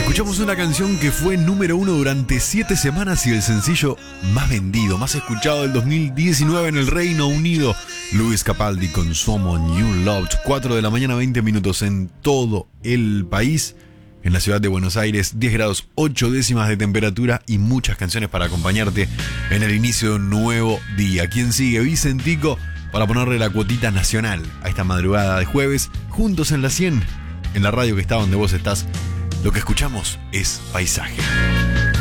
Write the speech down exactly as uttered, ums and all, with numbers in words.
Escuchamos una canción que fue número uno durante siete semanas y el sencillo más vendido, más escuchado del dos mil diecinueve en el Reino Unido. Lewis Capaldi con Someone You Loved. cuatro de la mañana, veinte minutos en todo el país. En la ciudad de Buenos Aires, diez grados ocho décimas de temperatura y muchas canciones para acompañarte en el inicio de un nuevo día. ¿Quién sigue? Vicentico, para ponerle la cuotita nacional a esta madrugada de jueves, juntos en la cien, en la radio que está donde vos estás. Lo que escuchamos es Paisaje.